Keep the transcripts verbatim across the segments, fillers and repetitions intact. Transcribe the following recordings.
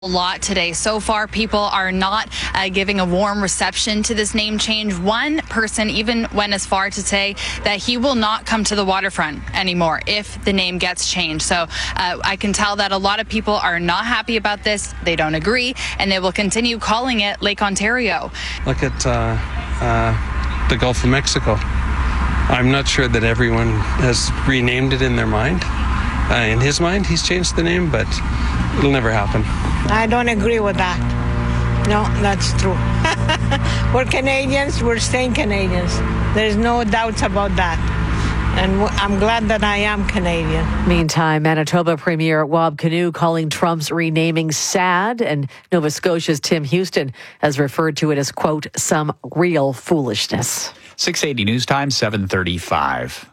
A lot today. So far, people are not uh, giving a warm reception to this name change. One person even went as far to say that he will not come to the waterfront anymore if the name gets changed. So uh, I can tell that a lot of people are not happy about this. They don't agree, and they will continue calling it Lake Ontario. Look at uh, uh, the Gulf of Mexico. I'm not sure that everyone has renamed it in their mind. Uh, in his mind, he's changed the name, but it'll never happen. I don't agree with that. No, that's true. We're Canadians. We're staying Canadians. There's no doubts about that. And I'm glad that I am Canadian. Meantime, Manitoba Premier Wab Kinew calling Trump's renaming sad, and Nova Scotia's Tim Houston has referred to it as, quote, some real foolishness. six eighty News Time, seven thirty-five.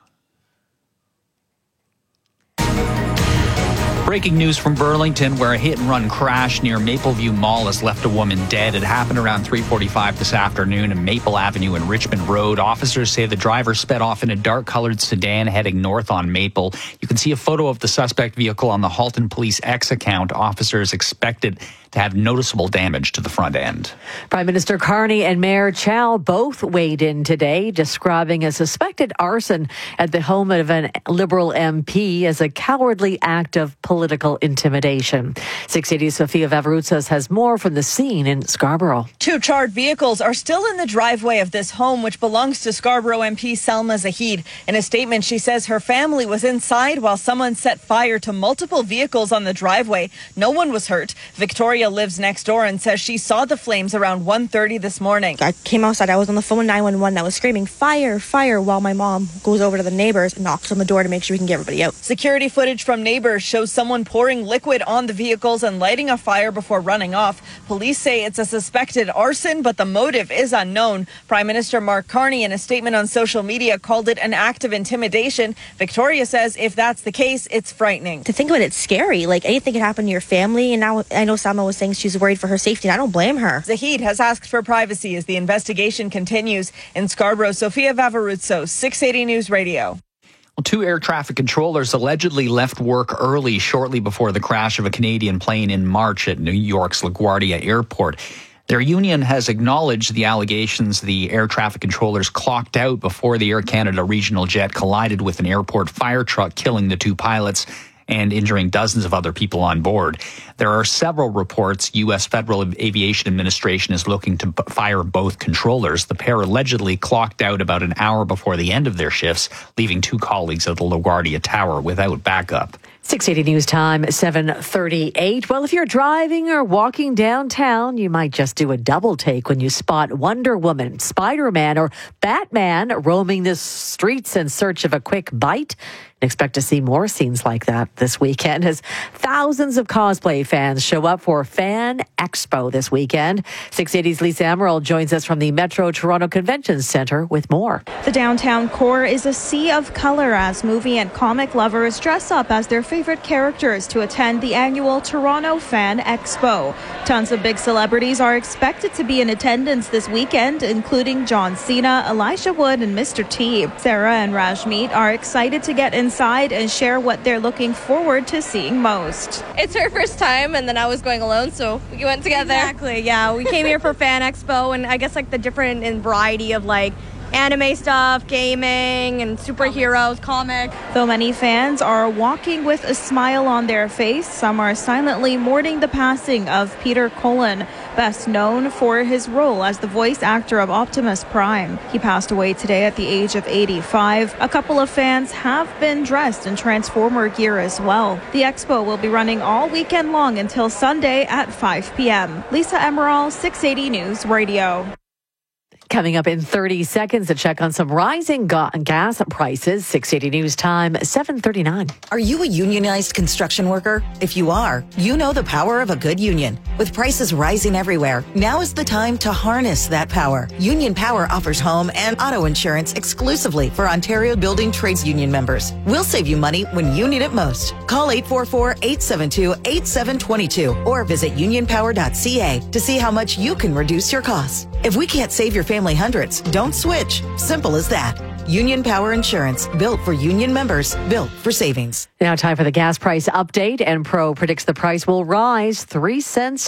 Breaking news from Burlington, where a hit-and-run crash near Mapleview Mall has left a woman dead. It happened around three forty-five this afternoon in Maple Avenue and Richmond Road. Officers say the driver sped off in a dark-colored sedan heading north on Maple. You can see a photo of the suspect vehicle on the Halton Police X account. Officers expected to have noticeable damage to the front end. Prime Minister Carney and Mayor Chow both weighed in today, describing a suspected arson at the home of an Liberal M P as a cowardly act of political intimidation. six eighty Sofia Vavaroutsas has more from the scene in Scarborough. Two charred vehicles are still in the driveway of this home, which belongs to Scarborough M P Selma Zahid. In a statement, she says her family was inside while someone set fire to multiple vehicles on the driveway. No one was hurt. Victoria lives next door and says she saw the flames around one thirty this morning. I came outside. I was on the phone with nine one one. I was screaming, fire, fire, while my mom goes over to the neighbors and knocks on the door to make sure we can get everybody out. Security footage from neighbors shows someone pouring liquid on the vehicles and lighting a fire before running off. Police say it's a suspected arson, but the motive is unknown. Prime Minister Mark Carney, in a statement on social media, called it an act of intimidation. Victoria says if that's the case, it's frightening. To think about it, it's scary. Like, anything could happen to your family, and now I know Selma was saying she's worried for her safety, and I don't blame her. Zahid has asked for privacy as the investigation continues. In Scarborough, Sofia Vavaroutsas, six eighty News Radio. Well, two air traffic controllers allegedly left work early shortly before the crash of a Canadian plane in March at New York's LaGuardia Airport. Their union has acknowledged the allegations the air traffic controllers clocked out before the Air Canada regional jet collided with an airport fire truck, killing the two pilots and injuring dozens of other people on board. There are several reports U S Federal Aviation Administration is looking to fire both controllers. The pair allegedly clocked out about an hour before the end of their shifts, leaving two colleagues at the LaGuardia Tower without backup. six eighty News Time, seven thirty-eight. Well, if you're driving or walking downtown, you might just do a double take when you spot Wonder Woman, Spider-Man, or Batman roaming the streets in search of a quick bite. And expect to see more scenes like that this weekend as thousands of cosplay fans show up for Fan Expo this weekend. six eighty's Lisa Emerald joins us from the Metro Toronto Convention Centre with more. The downtown core is a sea of color as movie and comic lovers dress up as their favorite characters to attend the annual Toronto Fan Expo. Tons of big celebrities are expected to be in attendance this weekend, including John Cena, Elijah Wood, and Mister T. Sarah and Rajmeet are excited to get inside and share what they're looking forward to seeing most. It's her first time, and then I was going alone, so we went together. Exactly, yeah. We came here for Fan Expo, and I guess like the different and variety of like anime stuff, gaming, and superheroes, comic. Though many fans are walking with a smile on their face, some are silently mourning the passing of Peter Cullen, best known for his role as the voice actor of Optimus Prime. He passed away today at the age of eighty-five. A couple of fans have been dressed in Transformer gear as well. The expo will be running all weekend long until Sunday at five p.m. Lisa Emerald, six eighty News Radio. Coming up in thirty seconds, a check on some rising ga- gas prices. six eighty News Time, seven thirty-nine. Are you a unionized construction worker? If you are, you know the power of a good union. With prices rising everywhere, now is the time to harness that power. Union Power offers home and auto insurance exclusively for Ontario Building Trades Union members. We'll save you money when you need it most. Call eight four four, eight seven two, eight seven two two or visit union power dot c a to see how much you can reduce your costs. If we can't save your family hundreds, don't switch. Simple as that. Union Power Insurance, built for union members, built for savings. Now time for the gas price update. And Pro predicts the price will rise three cents